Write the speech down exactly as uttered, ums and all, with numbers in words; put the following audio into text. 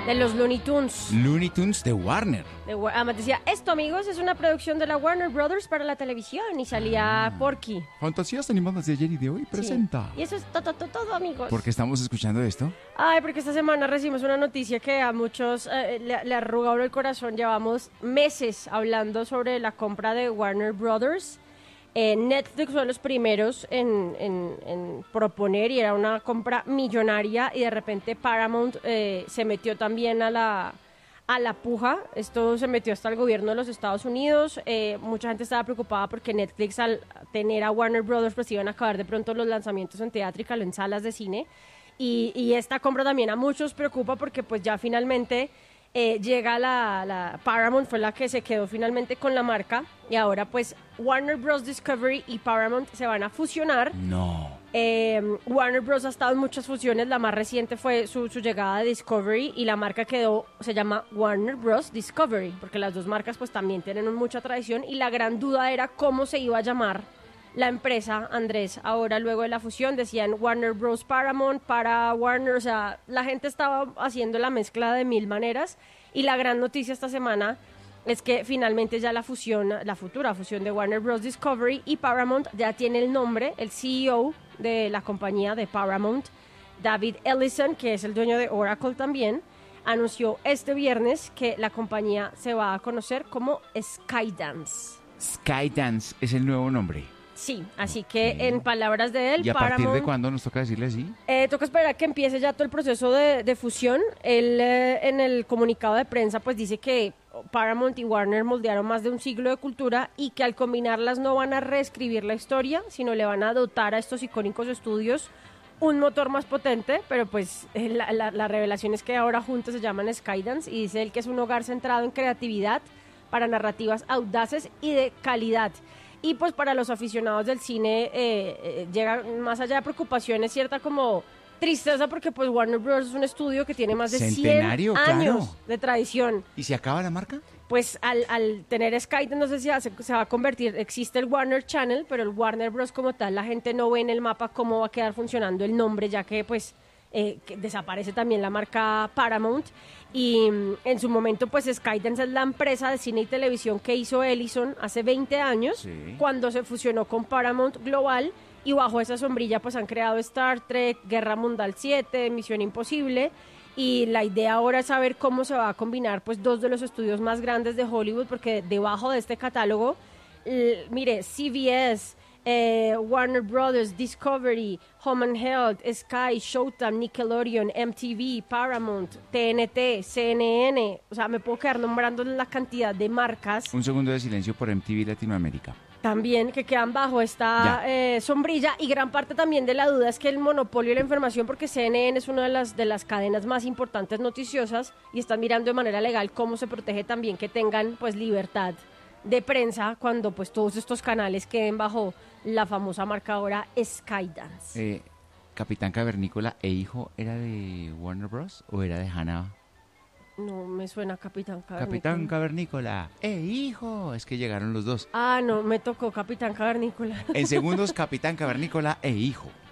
De los Looney Tunes. Looney Tunes de Warner. De, además decía, esto amigos es una producción de la Warner Brothers para la televisión y salía ah, Porky. Fantasías animadas de ayer y de hoy presenta. Sí. Y eso es todo, todo, todo amigos. ¿Por qué estamos escuchando esto? Ay, porque esta semana recibimos una noticia que a muchos eh, le, le arruga el corazón. Llevamos meses hablando sobre la compra de Warner Brothers. Eh, Netflix fue de los primeros en, en, en proponer y era una compra millonaria y de repente Paramount eh, se metió también a la, a la puja. Esto se metió hasta el gobierno de los Estados Unidos. Eh, mucha gente estaba preocupada porque Netflix al tener a Warner Brothers pues iban a acabar de pronto los lanzamientos en teatral o en salas de cine. Y, y esta compra también a muchos preocupa porque pues ya finalmente... Eh, llega la, la Paramount, fue la que se quedó finalmente con la marca y ahora pues Warner Bros. Discovery y Paramount se van a fusionar. No. Eh, Warner Bros. Ha estado en muchas fusiones, la más reciente fue su, su llegada de Discovery y la marca quedó, se llama Warner Bros. Discovery, porque las dos marcas pues también tienen mucha tradición y la gran duda era cómo se iba a llamar la empresa, Andrés. Ahora luego de la fusión decían Warner Bros. Paramount para Warner, o sea, la gente estaba haciendo la mezcla de mil maneras y la gran noticia esta semana es que finalmente ya la fusión, la futura fusión de Warner Bros. Discovery y Paramount ya tiene el nombre, el C E O de la compañía de Paramount, David Ellison, que es el dueño de Oracle también, anunció este viernes que la compañía se va a conocer como Skydance. Skydance es el nuevo nombre. Sí, así que okay. En palabras de él, ¿y a Paramount, partir de cuándo nos toca decirle así? Eh, toca esperar a que empiece ya todo el proceso de, de fusión. Él eh, en el comunicado de prensa pues dice que Paramount y Warner moldearon más de un siglo de cultura y que al combinarlas no van a reescribir la historia, sino le van a dotar a estos icónicos estudios un motor más potente, pero pues eh, la, la, la revelación es que ahora juntos se llaman Skydance y dice él que es un hogar centrado en creatividad para narrativas audaces y de calidad. Y pues para los aficionados del cine eh, eh, llega más allá de preocupaciones, cierta como tristeza porque pues Warner Bros. Es un estudio que tiene más de cien años claro. de tradición. ¿Y se acaba la marca? Pues al, al tener Skydance no sé si se, se va a convertir, existe el Warner Channel, pero el Warner Bros. Como tal, la gente no ve en el mapa cómo va a quedar funcionando el nombre, ya que pues eh, que desaparece también la marca Paramount. Y en su momento, pues Skydance es la empresa de cine y televisión que hizo Ellison hace veinte años, sí. Cuando se fusionó con Paramount Global y bajo esa sombrilla pues han creado Star Trek, Guerra Mundial siete, Misión Imposible y la idea ahora es saber cómo se va a combinar pues dos de los estudios más grandes de Hollywood porque debajo de este catálogo, l- mire, C B S... Eh, Warner Brothers, Discovery, Home and Health, Sky, Showtime, Nickelodeon, M T V, Paramount, T N T, C N N, o sea, me puedo quedar nombrando la cantidad de marcas. Un segundo de silencio por M T V Latinoamérica. También que quedan bajo esta eh, sombrilla y gran parte también de la duda es que el monopolio de la información, porque C N N es una de las, de las cadenas más importantes noticiosas y están mirando de manera legal cómo se protege también que tengan pues libertad de prensa cuando pues todos estos canales queden bajo la famosa marca ahora Skydance. Eh, Capitán Cavernícola e hijo, ¿era de Warner Bros. O era de Hanna? No me suena Capitán Cavernícola. Capitán Cavernícola e hijo, es que llegaron los dos. Ah, no, me tocó Capitán Cavernícola. En segundos, Capitán Cavernícola e hijo.